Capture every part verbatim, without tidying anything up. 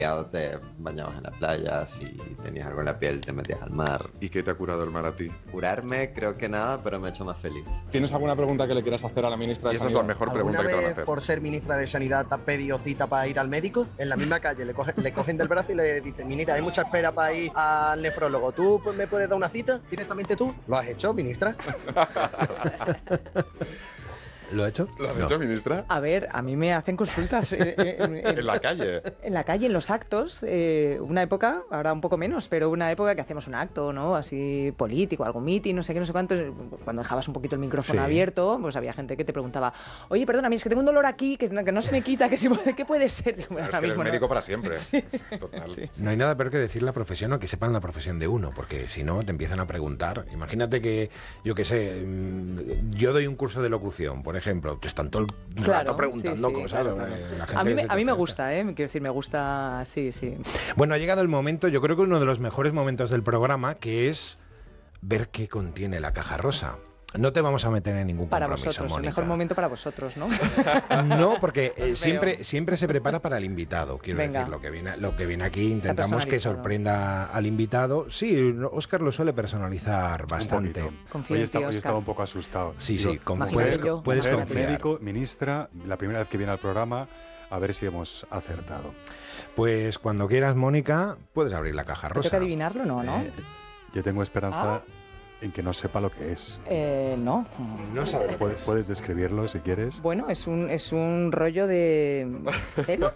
te bañabas en la playa, si tenías algo en la piel te metías al mar. ¿Y qué te ha curado el mar a ti? Curarme creo que nada, pero me ha hecho más feliz. ¿Tienes alguna pregunta que le quieras hacer a la ministra de Y esta es Sanidad? la mejor pregunta que te van a vez, hacer. por ser ministra de Sanidad, te has pedido cita para ir al médico? En la misma calle le cogen, le cogen del brazo y le dicen, ministra, hay mucha espera para ir al nefrólogo. ¿Tú me puedes dar una cita directamente tú? ¿Lo has hecho, ministra? ¿Lo ha hecho? ¿Lo has No. hecho, ministra? A ver, a mí me hacen consultas eh, eh, en, en- En la calle. en la calle, en los actos. eh, una época, ahora un poco menos, pero una época que hacíamos un acto, ¿no? Así político, algún mitin, no sé qué, no sé cuánto. Cuando dejabas un poquito el micrófono Sí. abierto, pues había gente que te preguntaba, oye, perdona, mí es que tengo un dolor aquí que, no- que no se me quita, que si, ¿qué puede ser? Digo, Claro, es ahora que eres mismo no. médico para siempre. Total. Sí. No hay nada peor que decir la profesión o que sepan la profesión de uno, porque si no te empiezan a preguntar. Imagínate que, yo qué sé, mm, yo doy un curso de locución, por ejemplo, te están todo el Claro, rato preguntando sí, sí, cosas. claro, sobre claro. la gente A mí, que me, se te a mí me acerca. gusta, ¿eh? Quiero decir, me gusta, sí, sí. Bueno, ha llegado el momento, yo creo que uno de los mejores momentos del programa, que es ver qué contiene la caja rosa. No te vamos a meter en ningún Para compromiso, vosotros, el Mónica. mejor momento para vosotros, ¿no? No, porque eh, Os siempre, veo. siempre se prepara para el invitado. Quiero Venga. decir, lo que viene, lo que viene aquí intentamos que personalizado. sorprenda al invitado. Sí, Óscar lo suele personalizar bastante. Un poquito. Confío Hoy, en está- ti, hoy Óscar. estaba un poco asustado. Sí, Digo, sí, como Imagínate puedes, yo, puedes mujer, confiar. médico, ministra, la primera vez que viene al programa, a ver si hemos acertado. Pues cuando quieras, Mónica, puedes abrir la caja ¿Te rosa. toca adivinarlo? No, ¿no? Eh, Yo tengo esperanza Ah. en que no sepa lo que es. Eh, no. no sabes. Puedes, puedes describirlo si quieres. Bueno, es un, es un rollo de celo.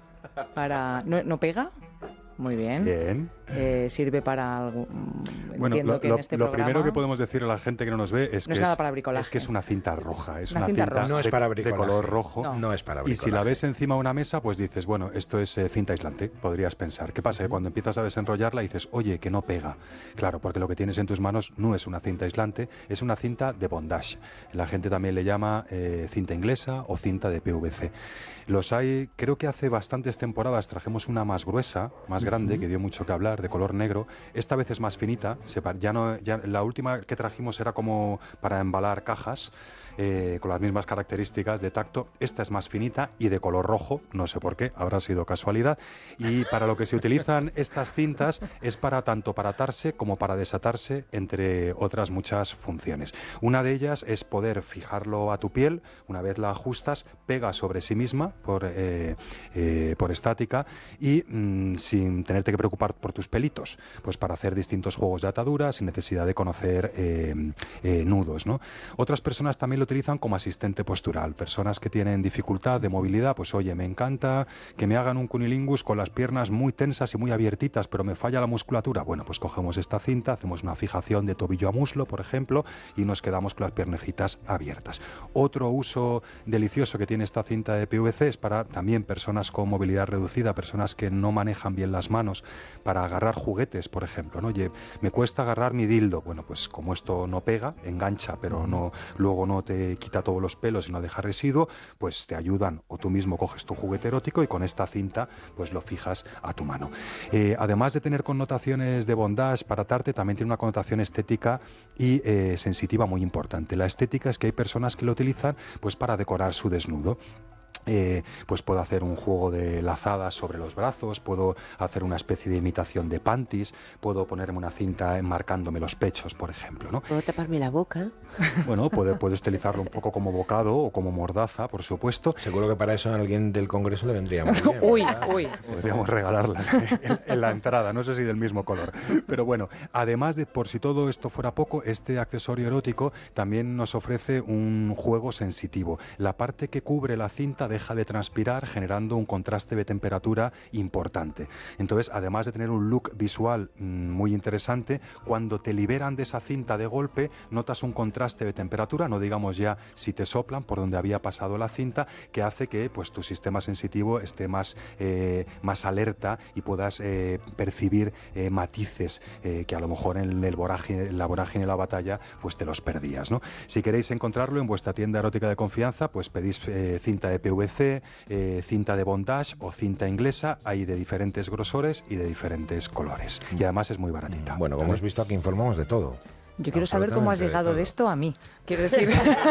Para... ¿No, no pega? Muy bien. Bien. Eh, sirve para algo. Bueno, Entiendo lo, que lo- en este lo programa primero que podemos decir a la gente que no nos ve es No que es nada para bricolaje. es que es una cinta roja, es Una una, cinta cinta, roja. No es de, para de bricolaje. color rojo. No. No es para Y si la bricolaje. ves encima de una mesa, pues dices, bueno, esto es eh, cinta aislante, podrías pensar. ¿Qué pasa? Que cuando empiezas a desenrollarla dices, oye, que no pega. Claro, porque lo que tienes en tus manos no es una cinta aislante, es una cinta de bondage. La gente también le llama eh, cinta inglesa o cinta de P V C. Los hay, creo que hace bastantes temporadas trajimos una más gruesa, más grande, que dio mucho que hablar, de color negro. Esta vez es más finita, se pa- ya no, ya, la última que trajimos era como para embalar cajas, eh, con las mismas características de tacto. Esta es más finita y de color rojo, no sé por qué, habrá sido casualidad. Y para lo que se utilizan estas cintas es para tanto para atarse como para desatarse, entre otras muchas funciones. Una de ellas es poder fijarlo a tu piel, una vez la ajustas, pega sobre sí misma por, eh, eh, por estática y mm, sin tenerte que preocupar por tus pelitos, pues para hacer distintos juegos de atadura sin necesidad de conocer eh, eh, nudos, ¿no? Otras personas también lo utilizan como asistente postural, personas que tienen dificultad de movilidad, pues oye, me encanta que me hagan un cunilingus con las piernas muy tensas y muy abiertitas, pero me falla la musculatura. Bueno, pues cogemos esta cinta, hacemos una fijación de tobillo a muslo, por ejemplo, y nos quedamos con las piernecitas abiertas. Otro uso delicioso que tiene esta cinta de P V C es para también personas con movilidad reducida, personas que no manejan bien las manos, para agarrar juguetes, por ejemplo, ¿no? Oye, me cuesta agarrar mi dildo. Bueno, pues como esto no pega, engancha, pero no, luego no te quita todos los pelos y no deja residuo, pues te ayudan, o tú mismo coges tu juguete erótico y con esta cinta pues lo fijas a tu mano. Eh, además de tener connotaciones de bondage para atarte, también tiene una connotación estética y eh, sensitiva muy importante. La estética es que hay personas que lo utilizan pues para decorar su desnudo. Eh, pues puedo hacer un juego de lazadas sobre los brazos, puedo hacer una especie de imitación de panties, puedo ponerme una cinta enmarcándome los pechos, por ejemplo, ¿no? ¿Puedo taparme la boca? Bueno, puede, puedes utilizarlo un poco como bocado o como mordaza, por supuesto. Seguro que para eso a alguien del Congreso le vendría muy bien. Uy, ¿verdad? uy. Podríamos regalarla en, en la entrada, no sé si del mismo color. Pero bueno, además de, por si todo esto fuera poco, este accesorio erótico también nos ofrece un juego sensitivo. La parte que cubre la cinta deja de transpirar, generando un contraste de temperatura importante. Entonces, además de tener un look visual mmm, muy interesante, cuando te liberan de esa cinta de golpe, notas un contraste de temperatura, no digamos ya si te soplan por donde había pasado la cinta, que hace que pues, tu sistema sensitivo esté más, eh, más alerta y puedas eh, percibir eh, matices eh, que a lo mejor en, el vorágine, en la vorágine de la batalla pues te los perdías, ¿no? Si queréis encontrarlo en vuestra tienda erótica de confianza, pues pedís eh, cinta de P V C, eh, cinta de bondage o cinta inglesa, hay de diferentes grosores y de diferentes colores. Y además es muy baratita. Bueno, como ¿vale? has visto, aquí informamos de todo. Yo quiero saber cómo has Absolutamente llegado de de todo. esto a mí. Quiero decir,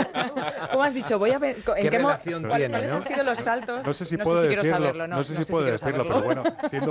¿cómo has dicho? Voy a ver en ¿Qué qué mo- relación cuál- tiene, ¿Cuáles no? han sido los saltos? No sé si no puedo sé si quiero decirlo, saberlo, no, no sé no si puedo quiero decirlo, saberlo. pero bueno, siendo